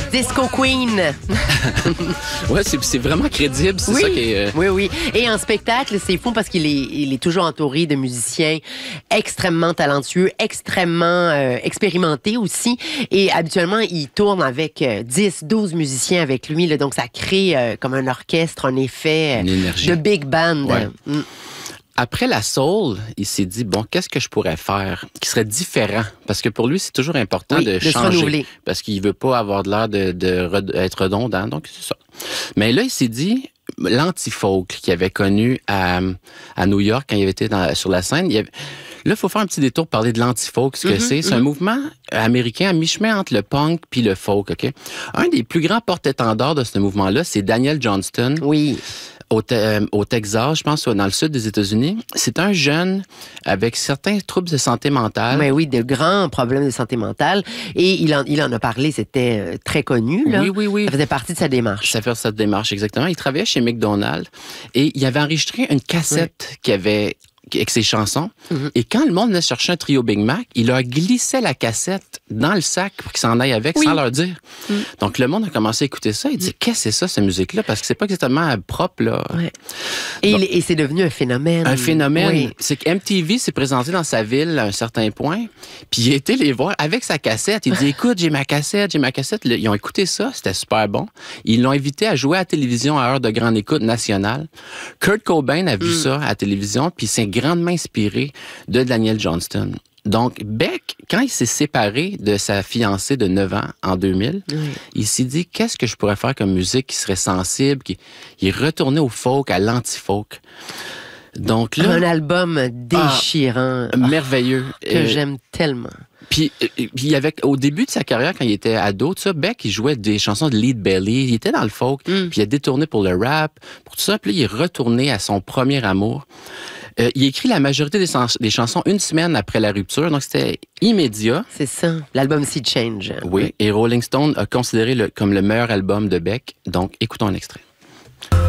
Disco Queen. Ouais, c'est vraiment crédible. C'est Oui, ça qui est... oui. Et en spectacle, c'est fou parce qu'il est toujours entouré de musiciens extrêmement talentueux, extrêmement expérimentés aussi. Et habituellement, il tourne avec 10, 12 musiciens avec lui. Là, donc, ça crée comme un orchestre, un effet Une énergie. de big band. Ouais. Après la soul, il s'est dit, bon, qu'est-ce que je pourrais faire qui serait différent? Parce que pour lui, c'est toujours important Oui, de se changer. renouveler. Parce qu'il veut pas avoir de l'air d'être redondant. Donc, c'est ça. Mais là, il s'est dit, l'anti-folk qu'il avait connu à New York quand il avait été sur la scène, là, il faut faire un petit détour pour parler de l'anti-folk, ce que c'est. C'est un mouvement américain à mi-chemin entre le punk puis le folk, OK? Un des plus grands porte-étendards de ce mouvement-là, c'est Daniel Johnston. Oui. Au Texas, je pense, dans le sud des États-Unis. C'est un jeune avec certains troubles de santé mentale. Mais oui, de grands problèmes de santé mentale. Et il en a parlé, c'était très connu. Là. Oui. Ça faisait partie de sa démarche. Ça fait sa démarche, exactement. Il travaillait chez McDonald's et il avait enregistré une cassette avec ses chansons. Et quand le monde venait chercher un trio Big Mac, il leur glissait la cassette dans le sac pour qu'ils s'en aillent avec sans leur dire. Donc, le monde a commencé à écouter ça. Il dit, qu'est-ce que c'est ça, cette musique-là? Parce que c'est pas exactement propre, là. Ouais. Et c'est devenu un phénomène. Un phénomène. Oui. C'est que MTV s'est présenté dans sa ville à un certain point, puis il a été les voir avec sa cassette. Il dit, écoute, j'ai ma cassette. Ils ont écouté ça, c'était super bon. Ils l'ont invité à jouer à la télévision à heure de grande écoute nationale. Kurt Cobain a vu ça à la télévision, puis s'est grandement inspiré de Daniel Johnston. Donc, Beck, quand il s'est séparé de sa fiancée de 9 ans en 2000, il s'est dit, qu'est-ce que je pourrais faire comme musique qui serait sensible, il est retourné au folk, à l'anti-folk. Donc là... Un album déchirant. Merveilleux. Que j'aime tellement. Puis au début de sa carrière, quand il était ado, tout ça, Beck, il jouait des chansons de Lead Belly. Il était dans le folk, puis il a détourné pour le rap, pour tout ça. Puis là, il est retourné à son premier amour. Il a écrit la majorité des chansons une semaine après la rupture, donc c'était immédiat. C'est ça, l'album Sea Change. Oui, et Rolling Stone a considéré comme le meilleur album de Beck. Donc, écoutons un extrait.